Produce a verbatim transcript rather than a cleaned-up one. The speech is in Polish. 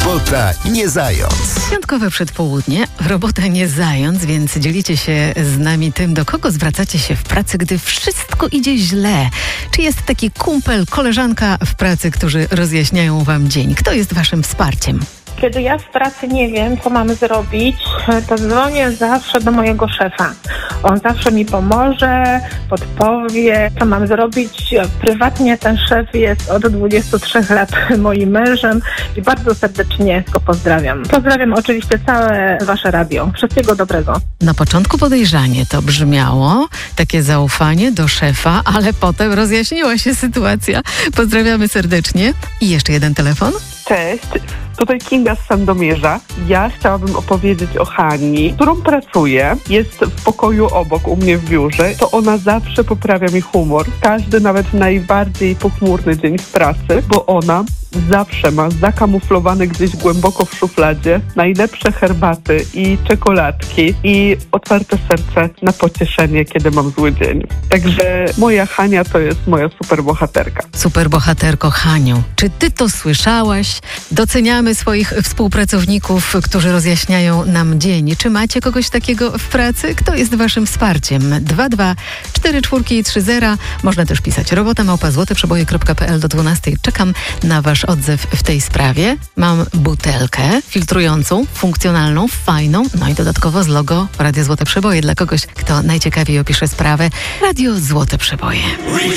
Robota nie zając. Piątkowe przedpołudnie, robota nie zając, więc dzielicie się z nami tym, do kogo zwracacie się w pracy, gdy wszystko idzie źle. Czy jest taki kumpel, koleżanka w pracy, którzy rozjaśniają wam dzień? Kto jest waszym wsparciem? Kiedy ja w pracy nie wiem, co mamy zrobić, to dzwonię zawsze do mojego szefa. On zawsze mi pomoże, podpowie, co mam zrobić. Prywatnie ten szef jest od dwudziestu trzech lat moim mężem i bardzo serdecznie go pozdrawiam. Pozdrawiam oczywiście całe wasze radio. Wszystkiego dobrego. Na początku podejrzanie to brzmiało, takie zaufanie do szefa, ale potem rozjaśniła się sytuacja. Pozdrawiamy serdecznie. I jeszcze jeden telefon. Cześć, tutaj Kinga z Sandomierza. Ja chciałabym opowiedzieć o Hani, którą pracuję. Jest w pokoju obok u mnie w biurze. To ona zawsze poprawia mi humor. Każdy, nawet najbardziej pochmurny dzień w pracy, bo ona zawsze ma zakamuflowane gdzieś głęboko w szufladzie najlepsze herbaty i czekoladki i otwarte serce na pocieszenie, kiedy mam zły dzień. Także moja Hania to jest moja superbohaterka. Superbohaterko Haniu, czy ty to słyszałaś? Doceniamy swoich współpracowników, którzy rozjaśniają nam dzień. Czy macie kogoś takiego w pracy? Kto jest waszym wsparciem? dwa dwa cztery cztery trzy zero. Można też pisać robota małpa złote przeboje kropka p l do dwunastej. Czekam na wasz odzew w tej sprawie. Mam butelkę filtrującą, funkcjonalną, fajną, no i dodatkowo z logo Radia Złote Przeboje dla kogoś, kto najciekawiej opisze sprawę. Radio Złote Przeboje.